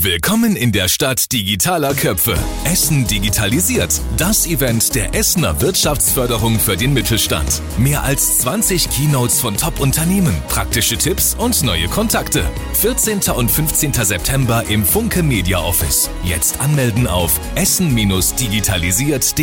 Willkommen in der Stadt digitaler Köpfe. Essen digitalisiert. Das Event der Essener Wirtschaftsförderung für den Mittelstand. Mehr als 20 Keynotes von Top-Unternehmen, praktische Tipps und neue Kontakte. 14. und 15. September im Funke Media Office. Jetzt anmelden auf essen-digitalisiert.de.